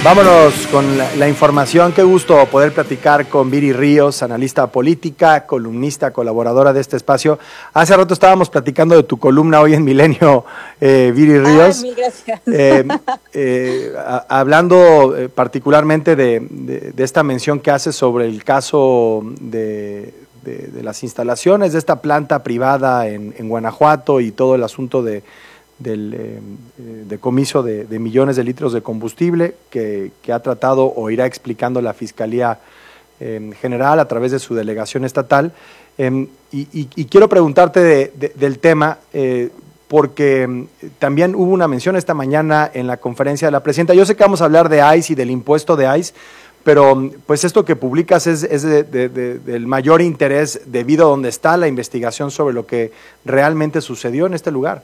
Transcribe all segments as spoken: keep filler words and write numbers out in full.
Vámonos con la, la información. Qué gusto poder platicar con Viri Ríos, analista política, columnista, colaboradora de este espacio. Hace rato estábamos platicando de tu columna hoy en Milenio, eh, Viri Ríos. Ah, mil gracias. Eh, eh, a, hablando eh, particularmente de, de, de esta mención que haces sobre el caso de, de, de las instalaciones de esta planta privada en, en Guanajuato y todo el asunto de del eh, decomiso de, de millones de litros de combustible que, que ha tratado o irá explicando la Fiscalía eh, General a través de su delegación estatal. Eh, y, y, y quiero preguntarte de, de, del tema, eh, porque también hubo una mención esta mañana en la conferencia de la presidenta. Yo sé que vamos a hablar de I C E y del impuesto de I C E, pero pues esto que publicas es, es de, de, de, del mayor interés debido a donde está la investigación sobre lo que realmente sucedió en este lugar.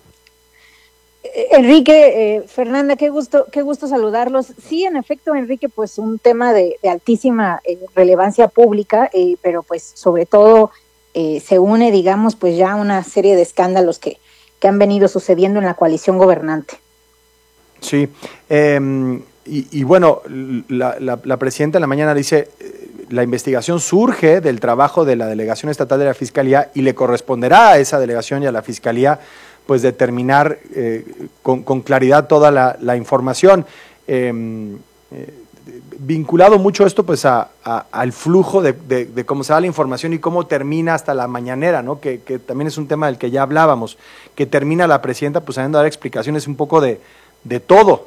Enrique, eh, Fernanda, qué gusto, qué gusto saludarlos. Sí, en efecto, Enrique, pues un tema de, de altísima eh, relevancia pública, eh, pero pues sobre todo eh, se une, digamos, pues ya una serie de escándalos que, que han venido sucediendo en la coalición gobernante. Sí, eh, y, y bueno, la, la, la presidenta en la mañana dice, eh, la investigación surge del trabajo de la Delegación Estatal de la Fiscalía y le corresponderá a esa delegación y a la Fiscalía pues determinar eh, con, con claridad toda la, la información. Eh, eh, vinculado mucho esto pues a, a, al flujo de, de, de cómo se da la información y cómo termina hasta la mañanera, ¿no? Que, que también es un tema del que ya hablábamos, que termina la presidenta pues sabiendo dar explicaciones un poco de, de todo.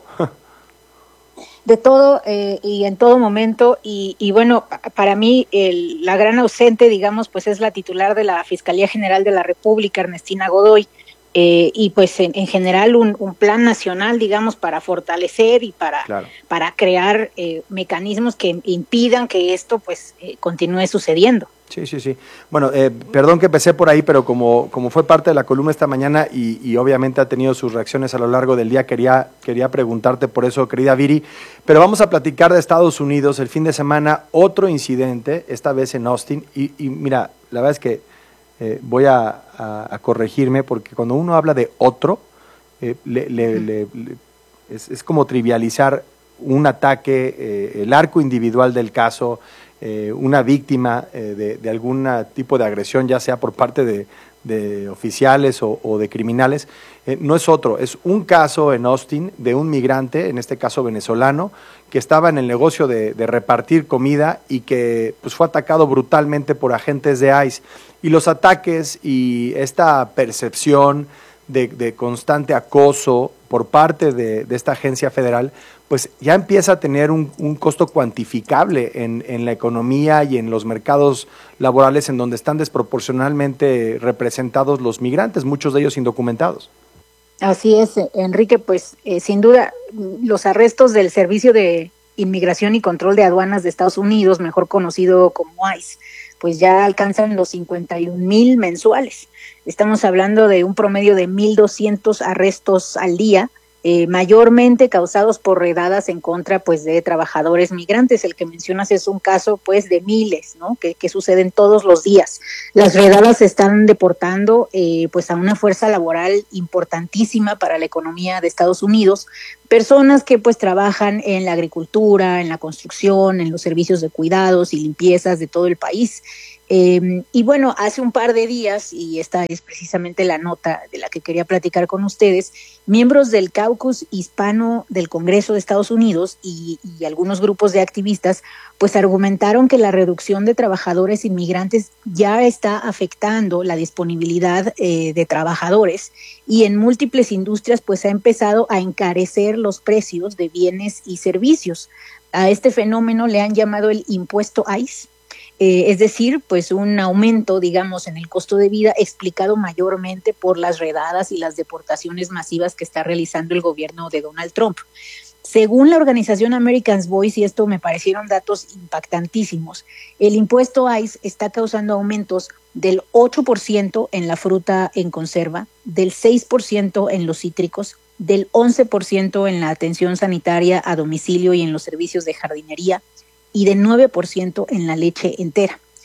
De todo eh, y en todo momento, y, y bueno, para mí el, la gran ausente, digamos, pues es la titular de la Fiscalía General de la República, Ernestina Godoy. Eh, y pues en, en general un, un plan nacional, digamos, para fortalecer y para, claro. para crear eh, mecanismos que impidan que esto pues eh, continúe sucediendo. Sí, sí, sí. Bueno, eh, perdón que empecé por ahí, pero como, como fue parte de la columna esta mañana y, y obviamente ha tenido sus reacciones a lo largo del día, quería, quería preguntarte por eso, querida Viri. Pero vamos a platicar de Estados Unidos. El fin de semana, otro incidente, esta vez en Austin. Y, y mira, la verdad es que eh, voy a, a, a corregirme, porque cuando uno habla de otro, eh, le, le, le, le, es, es como trivializar un ataque, eh, el arco individual del caso, Eh, una víctima eh, de, de algún tipo de agresión, ya sea por parte de, de oficiales o, o de criminales, eh, no es otro, es un caso en Austin de un migrante, en este caso venezolano, que estaba en el negocio de, de repartir comida y que pues, fue atacado brutalmente por agentes de I C E. Y los ataques y esta percepción de, de constante acoso por parte de, de esta agencia federal, pues ya empieza a tener un, un costo cuantificable en, en la economía y en los mercados laborales en donde están desproporcionalmente representados los migrantes, muchos de ellos indocumentados. Así es, Enrique, pues eh, sin duda los arrestos del Servicio de Inmigración y Control de Aduanas de Estados Unidos, mejor conocido como I C E, pues ya alcanzan los cincuenta y un mil mensuales. Estamos hablando de un promedio de mil doscientos arrestos al día, Eh, mayormente causados por redadas en contra pues de trabajadores migrantes. El que mencionas es un caso pues de miles, ¿no? que, que suceden todos los días. Las redadas están deportando eh, pues a una fuerza laboral importantísima para la economía de Estados Unidos, personas que pues trabajan en la agricultura, en la construcción, en los servicios de cuidados y limpiezas de todo el país. Eh, y bueno, hace un par de días, y esta es precisamente la nota de la que quería platicar con ustedes, miembros del caucus hispano del Congreso de Estados Unidos y, y algunos grupos de activistas pues argumentaron que la reducción de trabajadores inmigrantes ya está afectando la disponibilidad eh, de trabajadores, y en múltiples industrias pues ha empezado a encarecer los precios de bienes y servicios. A este fenómeno le han llamado el impuesto I C E. Eh, es decir, pues un aumento, digamos, en el costo de vida explicado mayormente por las redadas y las deportaciones masivas que está realizando el gobierno de Donald Trump. Según la organización Americans Voice, y esto me parecieron datos impactantísimos, el impuesto I C E está causando aumentos del ocho por ciento en la fruta en conserva, del seis por ciento en los cítricos, del once por ciento en la atención sanitaria a domicilio y en los servicios de jardinería, y de nueve por ciento en la leche entera.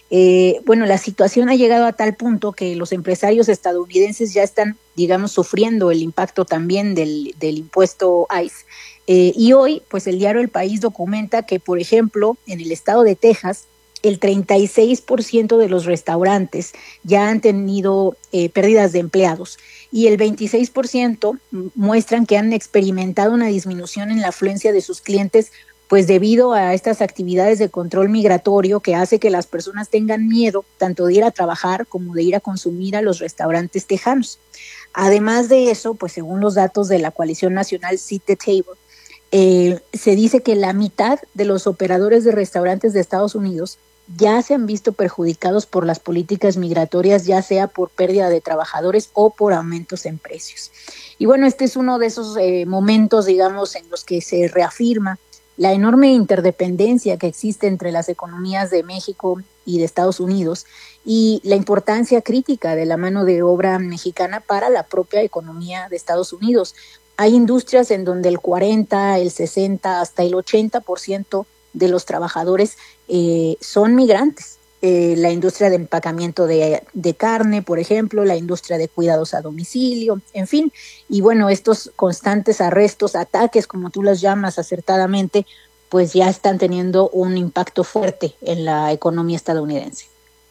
Eh, bueno, la situación ha llegado a tal punto que los empresarios estadounidenses ya están, digamos, sufriendo el impacto también del, del impuesto ICE. Eh, y hoy, pues el diario El País documenta que, por ejemplo, en el estado de Texas, el treinta y seis por ciento de los restaurantes ya han tenido eh, pérdidas de empleados y el veintiséis por ciento muestran que han experimentado una disminución en la afluencia de sus clientes, pues debido a estas actividades de control migratorio que hace que las personas tengan miedo tanto de ir a trabajar como de ir a consumir a los restaurantes tejanos. Además de eso, pues según los datos de la coalición nacional Sit the Table, eh, se dice que la mitad de los operadores de restaurantes de Estados Unidos ya se han visto perjudicados por las políticas migratorias, ya sea por pérdida de trabajadores o por aumentos en precios. Y bueno, este es uno de esos eh, momentos, digamos, en los que se reafirma la enorme interdependencia que existe entre las economías de México y de Estados Unidos y la importancia crítica de la mano de obra mexicana para la propia economía de Estados Unidos. Hay industrias en donde el cuarenta, el sesenta, hasta el ochenta por ciento de los trabajadores eh, son migrantes. Eh, la industria de empacamiento de, de carne, por ejemplo, la industria de cuidados a domicilio, en fin. Y bueno, estos constantes arrestos, ataques, como tú los llamas acertadamente, pues ya están teniendo un impacto fuerte en la economía estadounidense.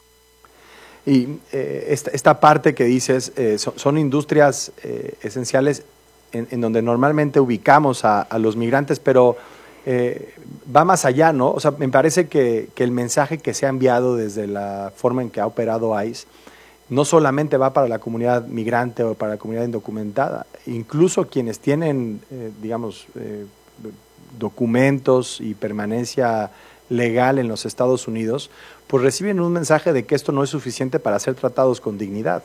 Y eh, esta, esta parte que dices, eh, son, son industrias eh, esenciales en, en donde normalmente ubicamos a, a los migrantes, pero Eh, va más allá, ¿no? O sea, me parece que, que el mensaje que se ha enviado desde la forma en que ha operado ICE no solamente va para la comunidad migrante o para la comunidad indocumentada, incluso quienes tienen, eh, digamos, eh, documentos y permanencia legal en los Estados Unidos, pues reciben un mensaje de que esto no es suficiente para ser tratados con dignidad.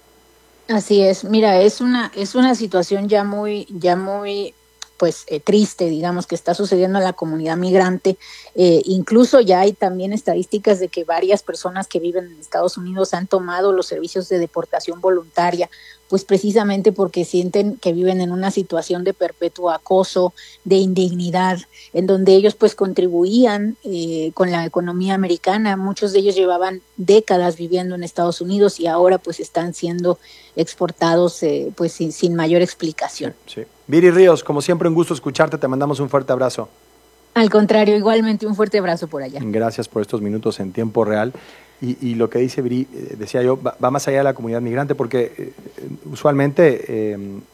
Así es, mira, es una, es una situación ya muy, ya muy pues eh, triste, digamos, que está sucediendo en la comunidad migrante. Eh, incluso ya hay también estadísticas de que varias personas que viven en Estados Unidos han tomado los servicios de deportación voluntaria, pues precisamente porque sienten que viven en una situación de perpetuo acoso, de indignidad, en donde ellos pues contribuían eh, con la economía americana. Muchos de ellos llevaban décadas viviendo en Estados Unidos y ahora pues están siendo exportados eh, pues sin, sin mayor explicación. Sí, sí. Viri Ríos, como siempre un gusto escucharte, te mandamos un fuerte abrazo. Al contrario, igualmente un fuerte abrazo por allá. Gracias por estos minutos en tiempo real. Y, y lo que dice Viri, eh, decía yo, va, va más allá de la comunidad migrante, porque eh, usualmente, eh,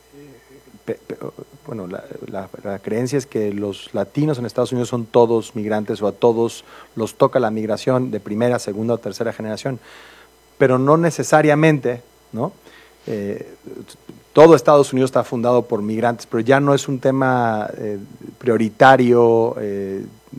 pe, pe, bueno, la, la, la creencia es que los latinos en Estados Unidos son todos migrantes o a todos los toca la migración de primera, segunda o tercera generación, pero no necesariamente, ¿no? Eh, todo Estados Unidos está fundado por migrantes, pero ya no es un tema eh, prioritario, eh,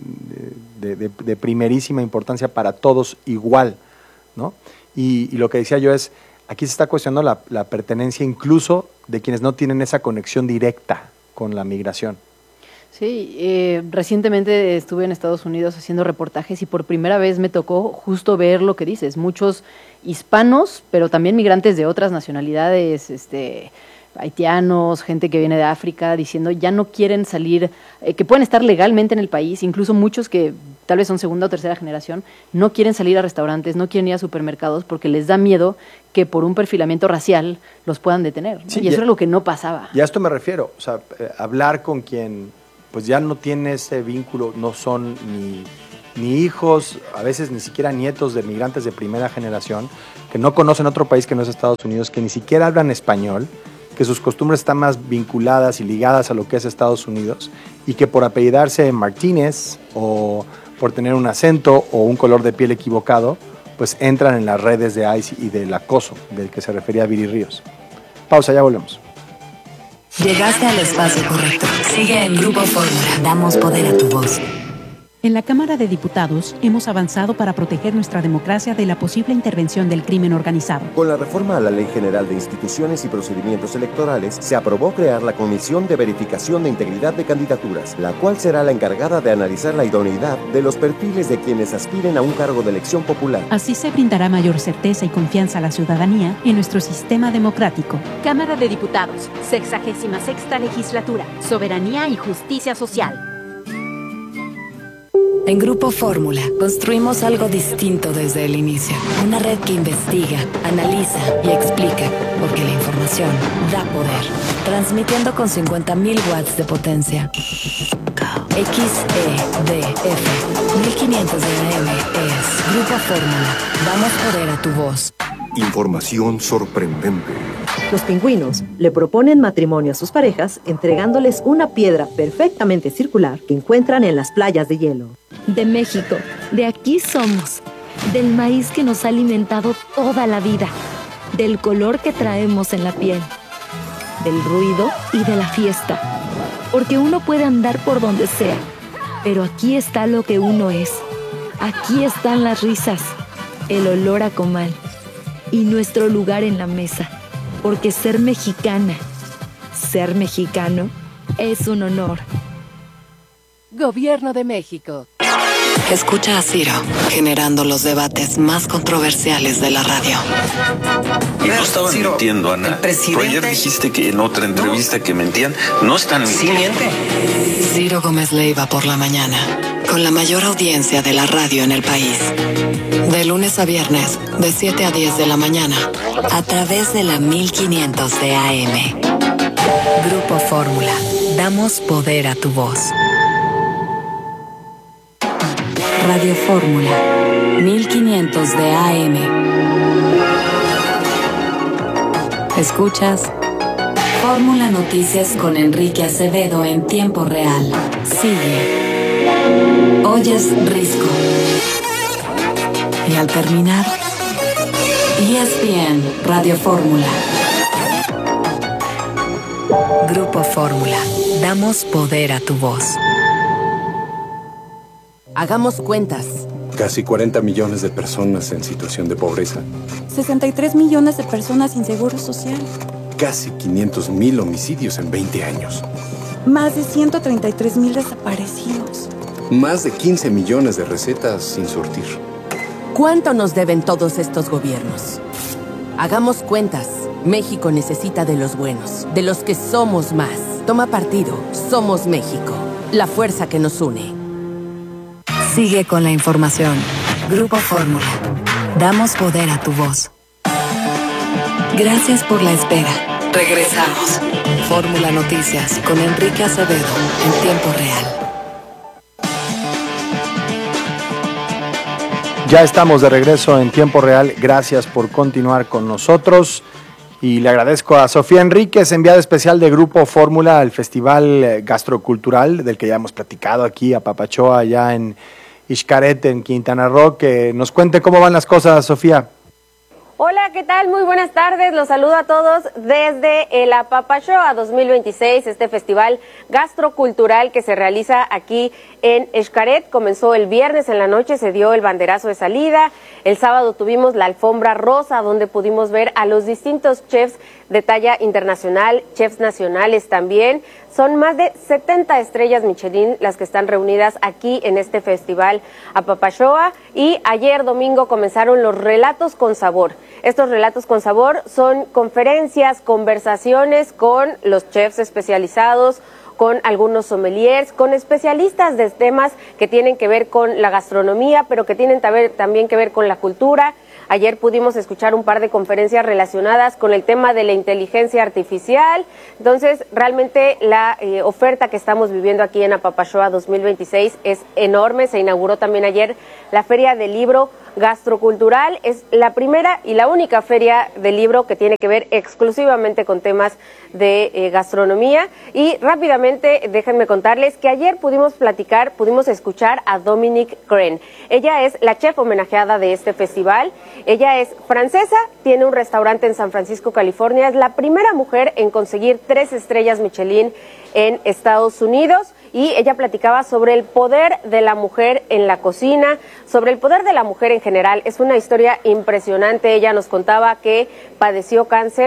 de, de, de primerísima importancia para todos igual, ¿no? Y, y lo que decía yo es, aquí se está cuestionando la, la pertenencia incluso de quienes no tienen esa conexión directa con la migración. Sí, eh, recientemente estuve en Estados Unidos haciendo reportajes y por primera vez me tocó justo ver lo que dices, muchos hispanos, pero también migrantes de otras nacionalidades, este, haitianos, gente que viene de África, diciendo ya no quieren salir, eh, que pueden estar legalmente en el país, incluso muchos que tal vez son segunda o tercera generación, no quieren salir a restaurantes, no quieren ir a supermercados porque les da miedo que por un perfilamiento racial los puedan detener, ¿no? Sí, y eso era lo que no pasaba. Y a esto me refiero, o sea, eh, hablar con quien pues ya no tiene ese vínculo, no son ni, ni hijos, a veces ni siquiera nietos de migrantes de primera generación, que no conocen otro país que no es Estados Unidos, que ni siquiera hablan español, que sus costumbres están más vinculadas y ligadas a lo que es Estados Unidos, y que por apellidarse Martínez o por tener un acento o un color de piel equivocado, pues entran en las redes de ICE y del acoso del que se refería Viri Ríos. Pausa, ya volvemos. Llegaste al espacio correcto. Sigue en Grupo Fórmula. Damos poder a tu voz. En la Cámara de Diputados hemos avanzado para proteger nuestra democracia de la posible intervención del crimen organizado. Con la reforma a la Ley General de Instituciones y Procedimientos Electorales, se aprobó crear la Comisión de Verificación de Integridad de Candidaturas, la cual será la encargada de analizar la idoneidad de los perfiles de quienes aspiren a un cargo de elección popular. Así se brindará mayor certeza y confianza a la ciudadanía en nuestro sistema democrático. Cámara de Diputados, sexagésima sexta legislatura, Soberanía y Justicia Social. En Grupo Fórmula construimos algo distinto desde el inicio. Una red que investiga, analiza y explica, porque la información da poder. Transmitiendo con cincuenta mil watts de potencia. X E D F mil quinientos de A M es Grupo Fórmula. Damos poder a tu voz. Información sorprendente. Los pingüinos le proponen matrimonio a sus parejas entregándoles una piedra perfectamente circular que encuentran en las playas de hielo. De México, de aquí somos, del maíz que nos ha alimentado toda la vida, del color que traemos en la piel, del ruido y de la fiesta, porque uno puede andar por donde sea, pero aquí está lo que uno es, aquí están las risas, el olor a comal y nuestro lugar en la mesa. Porque ser mexicana, ser mexicano, es un honor. Gobierno de México. Escucha a Ciro, generando los debates más controversiales de la radio. Y no estaban Ciro, mintiendo, Ana. Pero ayer dijiste que en otra entrevista no. que mentían. No están mintiendo. Sí, miente. Ciro Gómez Leiva por la mañana, con la mayor audiencia de la radio en el país. De lunes a viernes, de siete a diez de la mañana, a través de la mil quinientos de A M. Grupo Fórmula. Damos poder a tu voz. Radio Fórmula. mil quinientos de A M. Escuchas Fórmula Noticias con Enrique Acevedo en tiempo real. Sigue. Oyes Risco. Y al terminar, E S P N Radio Fórmula. Grupo Fórmula. Damos poder a tu voz. Hagamos cuentas. Casi cuarenta millones de personas en situación de pobreza. sesenta y tres millones de personas sin seguro social. Casi quinientos mil homicidios en veinte años. Más de ciento treinta y tres mil desaparecidos. Más de quince millones de recetas sin surtir. ¿Cuánto nos deben todos estos gobiernos? Hagamos cuentas. México necesita de los buenos, de los que somos más. Toma partido. Somos México. La fuerza que nos une. Sigue con la información. Grupo Fórmula. Damos poder a tu voz. Gracias por la espera. Regresamos. Fórmula Noticias con Enrique Acevedo en tiempo real. Ya estamos de regreso en tiempo real. Gracias por continuar con nosotros. Y le agradezco a Sofía Enríquez, enviada especial de Grupo Fórmula al Festival Gastrocultural, del que ya hemos platicado aquí a Papachoa, allá en Xcaret, en Quintana Roo. Que nos cuente cómo van las cosas, Sofía. Hola, ¿qué tal? Muy buenas tardes. Los saludo a todos desde el Papachoa dos mil veintiséis, este festival gastrocultural que se realiza aquí en Xcaret. Comenzó el viernes en la noche, se dio el banderazo de salida. El sábado tuvimos la alfombra rosa, donde pudimos ver a los distintos chefs de talla internacional, chefs nacionales también. Son más de setenta estrellas Michelin las que están reunidas aquí en este festival a Papachoa. Y ayer domingo comenzaron los relatos con sabor. Estos relatos con sabor son conferencias, conversaciones con los chefs especializados, con algunos sommeliers, con especialistas de temas que tienen que ver con la gastronomía, pero que tienen también que ver con la cultura. Ayer pudimos escuchar un par de conferencias relacionadas con el tema de la inteligencia artificial. Entonces, realmente la eh, oferta que estamos viviendo aquí en Papachoa dos mil veintiséis es enorme. Se inauguró también ayer la Feria del Libro Gastrocultural. Es la primera y la única feria del libro que tiene que ver exclusivamente con temas de eh, gastronomía. Y rápidamente, déjenme contarles que ayer pudimos platicar, pudimos escuchar a Dominique Crenn. Ella es la chef homenajeada de este festival. Ella es francesa, tiene un restaurante en San Francisco, California. Es la primera mujer en conseguir tres estrellas Michelin en Estados Unidos. Y ella platicaba sobre el poder de la mujer en la cocina, sobre el poder de la mujer en general. Es una historia impresionante. Ella nos contaba que padeció cáncer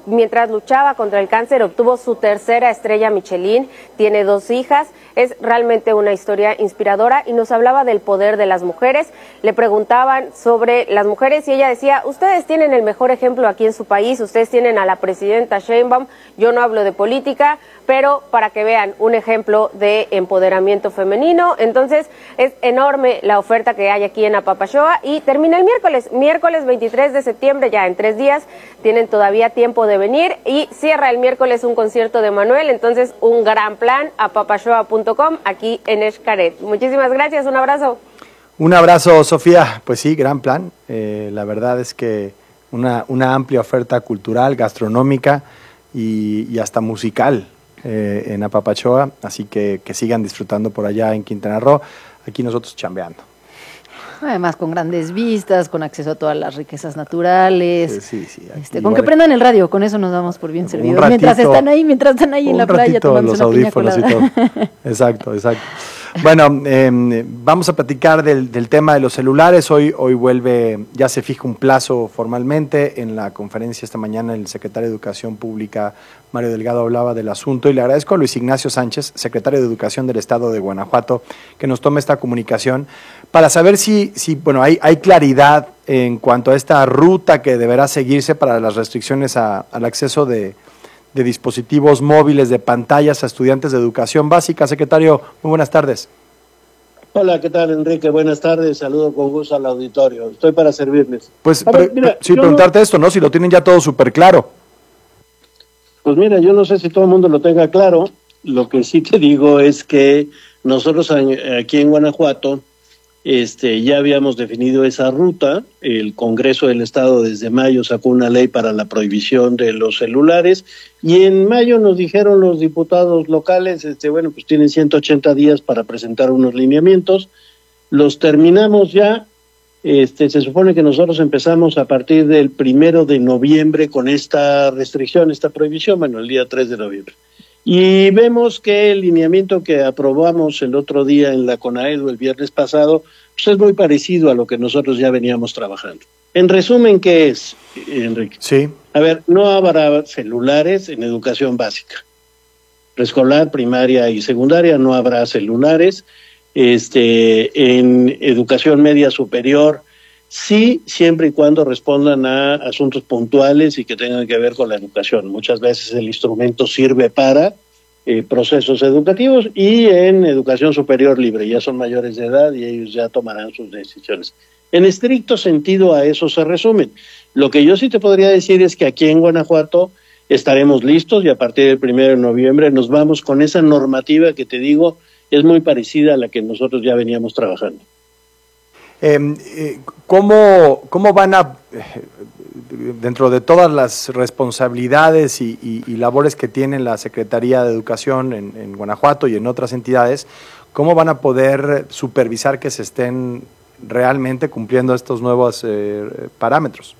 mientras luchaba contra el cáncer obtuvo su tercera estrella Michelin, tiene dos hijas, es realmente una historia inspiradora y nos hablaba del poder de las mujeres. Le preguntaban sobre las mujeres y ella decía, ustedes tienen el mejor ejemplo aquí en su país, ustedes tienen a la presidenta Sheinbaum, yo no hablo de política, pero para que vean un ejemplo de empoderamiento femenino. Entonces es enorme la oferta que hay aquí en Apapachóa y termina el miércoles, miércoles veintitrés de septiembre, ya en tres días, tienen todavía tiempo de venir y cierra el miércoles un concierto de Manuel, entonces un gran plan, apapachóa punto com, aquí en Xcaret. Muchísimas gracias, un abrazo. Un abrazo, Sofía. Pues sí, gran plan. Eh, la verdad es que una, una amplia oferta cultural, gastronómica y, y hasta musical eh, en Apapachóa, así que que sigan disfrutando por allá en Quintana Roo, aquí nosotros chambeando. Además, con grandes vistas, con acceso a todas las riquezas naturales. Sí, sí. Este, con que prendan el radio, con eso nos damos por bien servidos. ratito, mientras están ahí, mientras están ahí en la playa tomando los una piña audífonos y colada. todo. Exacto, exacto. Bueno, eh, vamos a platicar del, del tema de los celulares. Hoy, hoy vuelve, ya se fija un plazo formalmente. En la conferencia esta mañana el secretario de Educación Pública, Mario Delgado, hablaba del asunto y le agradezco a Luis Ignacio Sánchez, secretario de Educación del Estado de Guanajuato, que nos tome esta comunicación para saber si, si bueno, hay, hay claridad en cuanto a esta ruta que deberá seguirse para las restricciones a, al acceso de, de dispositivos móviles, de pantallas a estudiantes de educación básica. Secretario, muy buenas tardes. Hola, ¿qué tal, Enrique? Buenas tardes, saludo con gusto al auditorio. Estoy para servirles. Pues, ver, mira, sí, preguntarte no... esto, ¿no? Si lo tienen ya todo súper claro. Pues mira, yo no sé si todo el mundo lo tenga claro. Lo que sí te digo es que nosotros aquí en Guanajuato este, ya habíamos definido esa ruta. El Congreso del Estado desde mayo sacó una ley para la prohibición de los celulares y en mayo nos dijeron los diputados locales, este, bueno, pues tienen ciento ochenta días para presentar unos lineamientos. Los terminamos ya. Este, se supone que nosotros empezamos a partir del primero de noviembre con esta restricción, esta prohibición, bueno, el día tres de noviembre. Y vemos que el lineamiento que aprobamos el otro día en la CONAEDU el viernes pasado, pues es muy parecido a lo que nosotros ya veníamos trabajando. En resumen, ¿qué es, Enrique? Sí. A ver, no habrá celulares en educación básica. Preescolar, primaria y secundaria no habrá celulares. Este, en educación media superior, sí, siempre y cuando respondan a asuntos puntuales y que tengan que ver con la educación. Muchas veces el instrumento sirve para eh, procesos educativos y en educación superior libre, ya son mayores de edad y ellos ya tomarán sus decisiones. En estricto sentido a eso se resumen. Lo que yo sí te podría decir es que aquí en Guanajuato estaremos listos y a partir del primero de noviembre nos vamos con esa normativa que te digo es muy parecida a la que nosotros ya veníamos trabajando. Eh, eh, ¿cómo, ¿Cómo van a, eh, dentro de todas las responsabilidades y, y, y labores que tiene la Secretaría de Educación en, en Guanajuato y en otras entidades, cómo van a poder supervisar que se estén realmente cumpliendo estos nuevos eh, parámetros?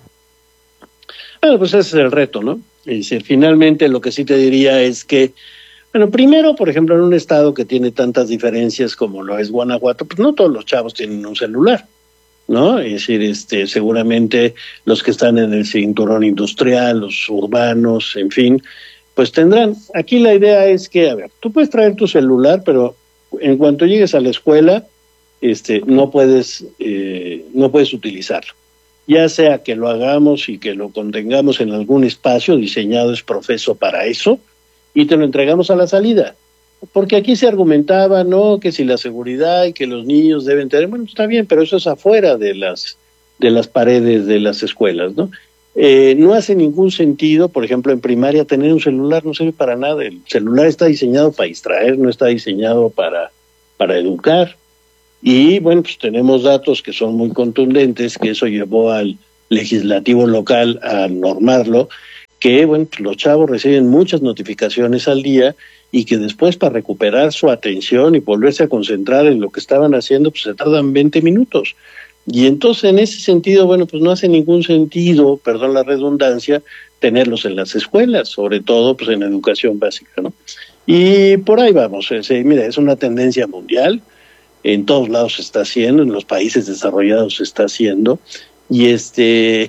Bueno, pues ese es el reto, ¿no? Es decir, finalmente lo que sí te diría es que bueno, primero, por ejemplo, en un estado que tiene tantas diferencias como lo es Guanajuato, pues no todos los chavos tienen un celular, ¿no? Es decir, este, seguramente los que están en el cinturón industrial, los urbanos, en fin, pues tendrán. Aquí la idea es que, a ver, tú puedes traer tu celular, pero en cuanto llegues a la escuela, este, no puedes, eh, no puedes utilizarlo. Ya sea que lo hagamos y que lo contengamos en algún espacio diseñado es profeso para eso, y te lo entregamos a la salida. Porque aquí se argumentaba, ¿no?, que si la seguridad y que los niños deben tener, bueno, está bien, pero eso es afuera de las, de las paredes de las escuelas, ¿no? Eh, no hace ningún sentido, por ejemplo, en primaria tener un celular no sirve para nada. El celular está diseñado para distraer, no está diseñado para, para educar. Y, bueno, pues tenemos datos que son muy contundentes, que eso llevó al legislativo local a normarlo, que bueno, pues los chavos reciben muchas notificaciones al día y que después para recuperar su atención y volverse a concentrar en lo que estaban haciendo, pues se tardan veinte minutos. Y entonces en ese sentido, bueno, pues no hace ningún sentido, perdón la redundancia, tenerlos en las escuelas, sobre todo pues en educación básica, ¿no? Y por ahí vamos, es, mira, es una tendencia mundial, en todos lados se está haciendo, en los países desarrollados se está haciendo, y este...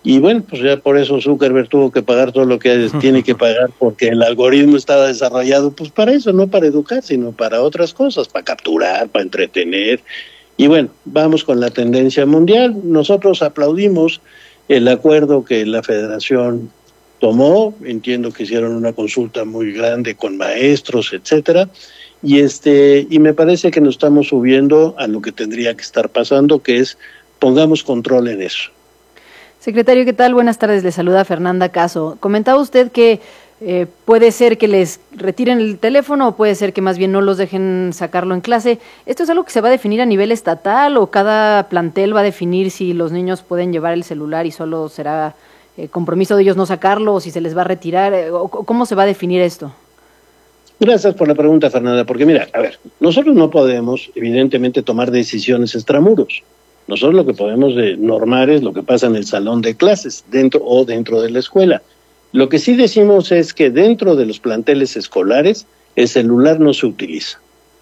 Y bueno, pues ya por eso Zuckerberg tuvo que pagar todo lo que tiene que pagar, porque el algoritmo estaba desarrollado pues para eso, no para educar, sino para otras cosas, para capturar, para entretener. Y bueno, vamos con la tendencia mundial. Nosotros aplaudimos el acuerdo que la federación tomó, entiendo que hicieron una consulta muy grande con maestros, etcétera, y este y me parece que nos estamos subiendo a lo que tendría que estar pasando, que es pongamos control en eso. Secretario, ¿qué tal? Buenas tardes, le saluda Fernanda Caso. Comentaba usted que eh, puede ser que les retiren el teléfono o puede ser que más bien no los dejen sacarlo en clase. ¿Esto es algo que se va a definir a nivel estatal o cada plantel va a definir si los niños pueden llevar el celular y solo será eh, compromiso de ellos no sacarlo o si se les va a retirar? Eh, o, ¿Cómo se va a definir esto? Gracias por la pregunta, Fernanda, porque mira, a ver, nosotros no podemos evidentemente tomar decisiones extramuros. Nosotros lo que podemos de normar es lo que pasa en el salón de clases, dentro o dentro de la escuela. Lo que sí decimos es que dentro de los planteles escolares el celular no se utiliza.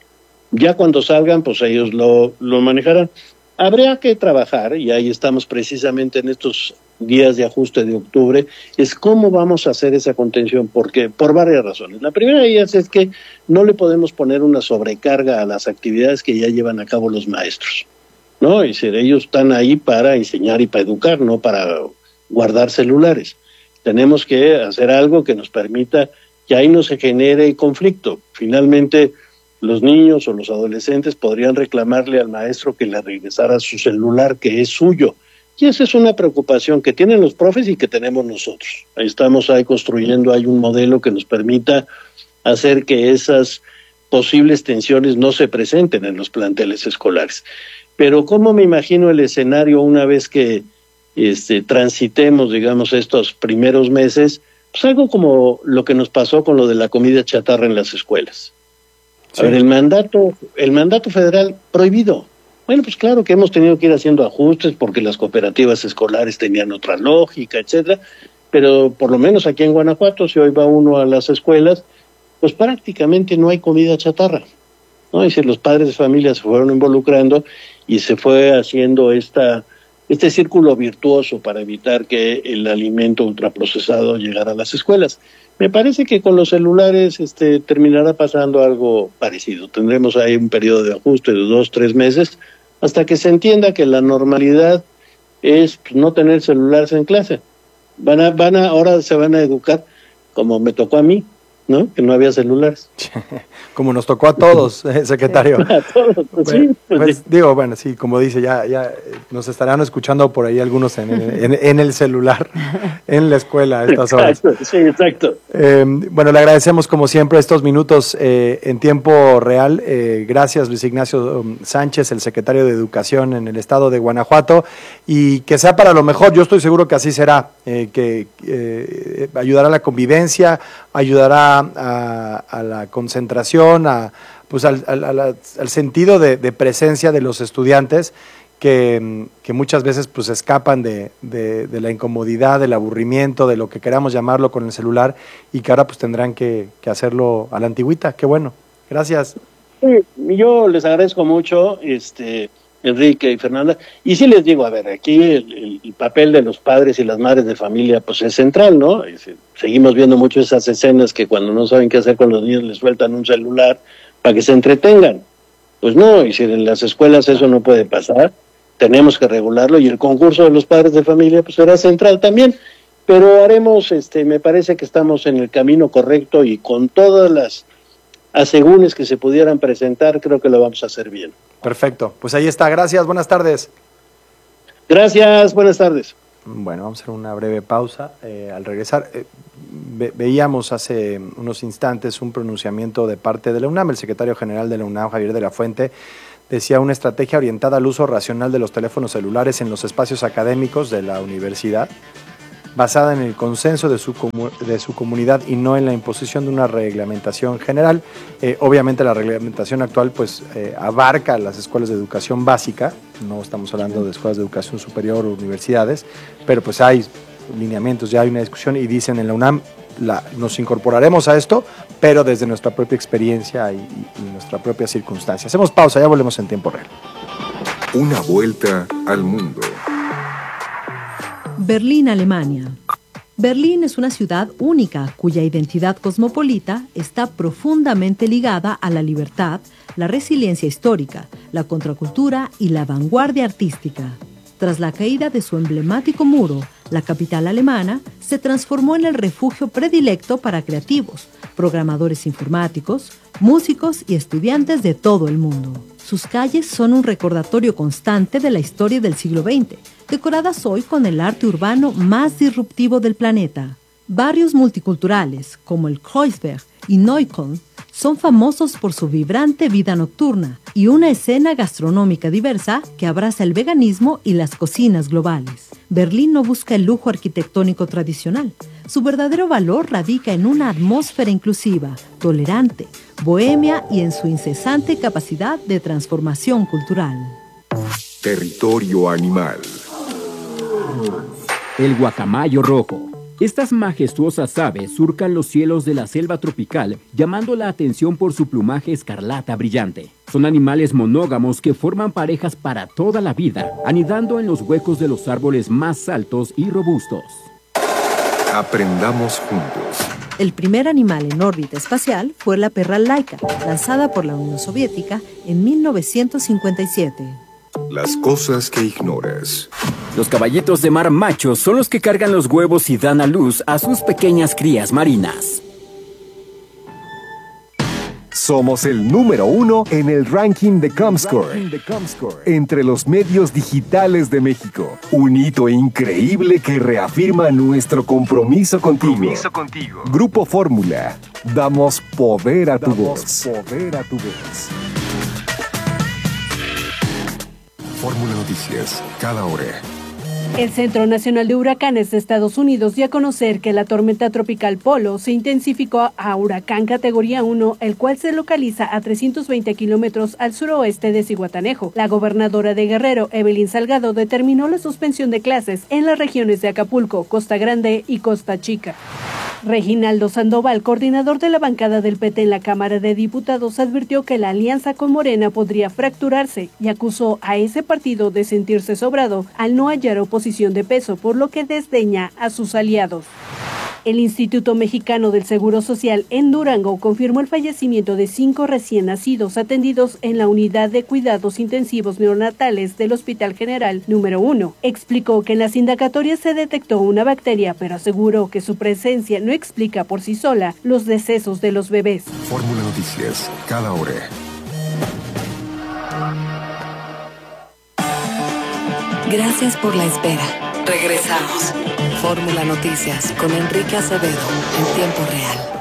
Ya cuando salgan, pues ellos lo, lo manejarán. Habría que trabajar, y ahí estamos precisamente en estos días de ajuste de octubre, es cómo vamos a hacer esa contención, porque por varias razones. La primera de ellas es que no le podemos poner una sobrecarga a las actividades que ya llevan a cabo los maestros. No, y si ellos están ahí para enseñar y para educar, no para guardar celulares. Tenemos que hacer algo que nos permita que ahí no se genere conflicto. Finalmente, los niños o los adolescentes podrían reclamarle al maestro que le regresara su celular, que es suyo. Y esa es una preocupación que tienen los profes y que tenemos nosotros. Ahí estamos ahí construyendo, hay un modelo que nos permita hacer que esas posibles tensiones no se presenten en los planteles escolares. Pero ¿cómo me imagino el escenario una vez que este, transitemos, digamos, estos primeros meses? Pues algo como lo que nos pasó con lo de la comida chatarra en las escuelas. Sí. A ver, el mandato, el mandato federal prohibido. Bueno, pues claro que hemos tenido que ir haciendo ajustes porque las cooperativas escolares tenían otra lógica, etcétera. Pero por lo menos aquí en Guanajuato, si hoy va uno a las escuelas, pues prácticamente no hay comida chatarra, ¿no? Es decir, los padres de familia se fueron involucrando y se fue haciendo esta este círculo virtuoso para evitar que el alimento ultraprocesado llegara a las escuelas. Me parece que con los celulares este, terminará pasando algo parecido. Tendremos ahí un periodo de ajuste de dos, tres meses, hasta que se entienda que la normalidad es pues, no tener celulares en clase. Van a, van a, ahora se van a educar como me tocó a mí, ¿no? Que no había celulares. Como nos tocó a todos, eh, secretario. A todos, pues, bueno, sí, pues, pues, sí. Digo, bueno, sí, como dice, ya, ya nos estarán escuchando por ahí algunos en, en, en el celular, en la escuela a estas horas. Exacto, sí, exacto. Eh, bueno, le agradecemos como siempre estos minutos eh, en tiempo real. Eh, gracias, Luis Ignacio Sánchez, el secretario de Educación en el estado de Guanajuato, y que sea para lo mejor. Yo estoy seguro que así será, eh, que eh, ayudará a la convivencia, ayudará a, a la concentración, a, pues al, al, al, al sentido de, de presencia de los estudiantes que, que muchas veces pues escapan de, de, de la incomodidad, del aburrimiento, de lo que queramos llamarlo con el celular, y que ahora pues tendrán que, que hacerlo a la antigüita. Qué bueno. Gracias. Sí, yo les agradezco mucho, este Enrique y Fernanda, y sí les digo, a ver, aquí el, el papel de los padres y las madres de familia pues es central, ¿no? Es, seguimos viendo mucho esas escenas que cuando no saben qué hacer con los niños les sueltan un celular para que se entretengan. Pues no, y si en las escuelas eso no puede pasar, tenemos que regularlo, y el concurso de los padres de familia pues será central también, pero haremos, este, me parece que estamos en el camino correcto, y con todas las asegúnes que se pudieran presentar, creo que lo vamos a hacer bien. Perfecto, pues ahí está, gracias, buenas tardes. Gracias, buenas tardes. Bueno, vamos a hacer una breve pausa. Eh, al regresar, eh, ve veíamos hace unos instantes un pronunciamiento de parte de la UNAM. El secretario general de la UNAM, Javier de la Fuente, decía una estrategia orientada al uso racional de los teléfonos celulares en los espacios académicos de la universidad, basada en el consenso de su, de su comunidad y no en la imposición de una reglamentación general. Eh, obviamente la reglamentación actual pues eh, abarca las escuelas de educación básica, no estamos hablando de escuelas de educación superior o universidades, pero pues hay lineamientos, ya hay una discusión, y dicen en la UNAM, la, nos incorporaremos a esto, pero desde nuestra propia experiencia y, y, y nuestra propia circunstancia. Hacemos pausa, ya volvemos en tiempo real. Una vuelta al mundo. Berlín, Alemania. Berlín es una ciudad única cuya identidad cosmopolita está profundamente ligada a la libertad, la resiliencia histórica, la contracultura y la vanguardia artística. Tras la caída de su emblemático muro, la capital alemana se transformó en el refugio predilecto para creativos, programadores informáticos, músicos y estudiantes de todo el mundo. Sus calles son un recordatorio constante de la historia del siglo veinte, decoradas hoy con el arte urbano más disruptivo del planeta. Barrios multiculturales, como el Kreuzberg y Neukölln, son famosos por su vibrante vida nocturna y una escena gastronómica diversa que abraza el veganismo y las cocinas globales. Berlín no busca el lujo arquitectónico tradicional. Su verdadero valor radica en una atmósfera inclusiva, tolerante, bohemia y en su incesante capacidad de transformación cultural. Territorio animal. El guacamayo rojo. Estas majestuosas aves surcan los cielos de la selva tropical, llamando la atención por su plumaje escarlata brillante. Son animales monógamos que forman parejas para toda la vida, anidando en los huecos de los árboles más altos y robustos. Aprendamos juntos. El primer animal en órbita espacial fue la perra Laika, lanzada por la Unión Soviética en mil novecientos cincuenta y siete. Las cosas que ignoras. Los caballitos de mar machos son los que cargan los huevos y dan a luz a sus pequeñas crías marinas. Somos el número uno en el ranking de Comscore, entre los medios digitales de México. Un hito increíble que reafirma nuestro compromiso contigo. Compromiso contigo. Grupo Fórmula. Damos poder a tu voz. Poder a tu voz. Fórmula Noticias, cada hora. El Centro Nacional de Huracanes de Estados Unidos dio a conocer que la tormenta tropical Polo se intensificó a huracán categoría uno, el cual se localiza a trescientos veinte kilómetros al suroeste de Zihuatanejo. La gobernadora de Guerrero, Evelyn Salgado, determinó la suspensión de clases en las regiones de Acapulco, Costa Grande y Costa Chica. Reginaldo Sandoval, coordinador de la bancada del P T en la Cámara de Diputados, advirtió que la alianza con Morena podría fracturarse y acusó a ese partido de sentirse sobrado al no hallar oposición de peso, por lo que desdeña a sus aliados. El Instituto Mexicano del Seguro Social en Durango confirmó el fallecimiento de cinco recién nacidos atendidos en la unidad de cuidados intensivos neonatales del Hospital General número uno. Explicó que en las indagatorias se detectó una bacteria, pero aseguró que su presencia no explica por sí sola los decesos de los bebés. Fórmula Noticias, cada hora. Gracias por la espera. Regresamos. Fórmula Noticias con Enrique Acevedo en tiempo real.